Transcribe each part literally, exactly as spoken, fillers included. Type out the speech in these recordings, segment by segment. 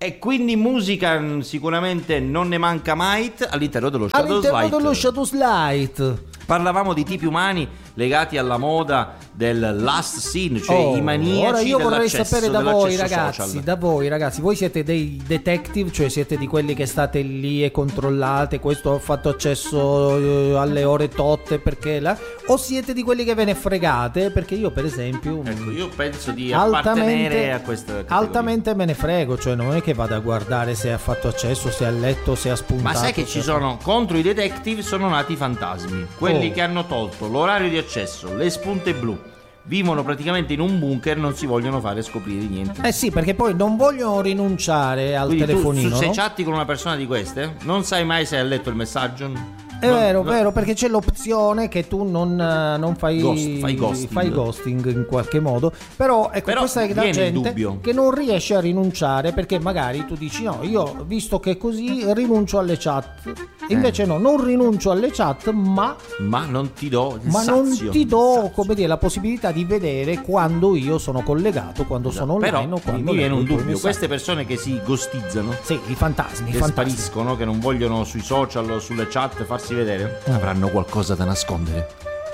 E quindi musica sicuramente non ne manca mai all'interno dello Shadows all'interno Light. dello Shadows Light. Parlavamo di tipi umani legati alla moda del last scene, cioè Oh, i maniaci ora io vorrei dell'accesso- sapere da voi dell'accesso ragazzi, social. da voi ragazzi, voi siete dei detective, cioè siete di quelli che state lì e controllate questo ha fatto accesso eh, alle ore totte perché la... o siete di quelli che ve ne fregate, perché io per esempio Ecco, io penso di appartenere a questa categoria. altamente me ne frego, cioè non è che vado a guardare se ha fatto accesso, se ha letto, se ha spuntato. Ma sai che se ci ha- sono contro i detective sono nati i fantasmi, quelli Oh. che hanno tolto l'orario di accesso, le spunte blu, vivono praticamente in un bunker, non si vogliono fare scoprire niente. Eh sì, perché poi non vogliono rinunciare al Quindi tu telefonino, su- se no? chatti con una persona di queste, non sai mai se ha letto il messaggio. È No, vero, no. vero, perché c'è l'opzione che tu non, eh, non fai, Ghost, fai ghosting. fai ghosting in qualche modo. Però ecco, Però questa è la viene il gente dubbio. che non riesce a rinunciare, perché magari tu dici no, io visto che è così rinuncio alle chat. Invece no, non rinuncio alle chat, ma, Ma non ti do il ma non sazio. ti do, Sazio. come dire, la possibilità di vedere quando io sono collegato, quando sono online Però o quando mi viene leggo un i tuoi dubbio, messaggi. queste persone che si ghostizzano, Sì, i fantasmi, i che fantasmi. spariscono, che non vogliono sui social o sulle chat farsi vedere, avranno qualcosa da nascondere.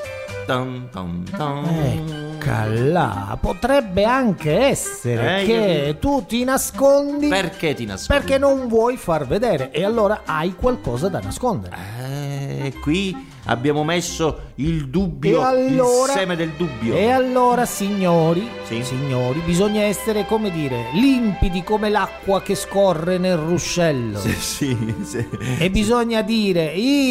Dun, dun, dun. Ecca là, potrebbe anche essere Eh, che tu ti nascondi Perché ti nascondi? perché non vuoi far vedere e allora hai qualcosa da nascondere. Eh, qui abbiamo messo il dubbio, E allora- il seme del dubbio. E allora signori, Sì. signori, bisogna essere, come dire, limpidi come l'acqua che scorre nel ruscello. Sì, sì, sì. E bisogna dire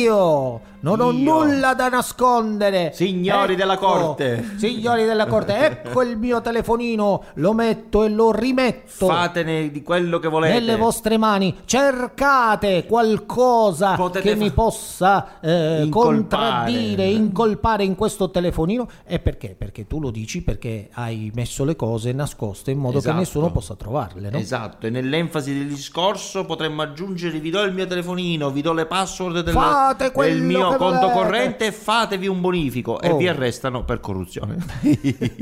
io non ho Io. nulla da nascondere. Signori della corte. Signori della corte, ecco il mio telefonino, lo metto e lo rimetto Fatene di quello che volete. nelle vostre mani. Cercate qualcosa Potete che fa- mi possa eh, Incolpare. contraddire, incolpare in questo telefonino. E perché? Perché tu lo dici perché hai messo le cose nascoste in modo Esatto. che nessuno possa trovarle, no? Esatto, e nell'enfasi del discorso potremmo aggiungere: vi do il mio telefonino, vi do le password del, Fate quello del mio che conto volete. corrente e fatevi un bonifico. E Oh. vi arrestano per corruzione.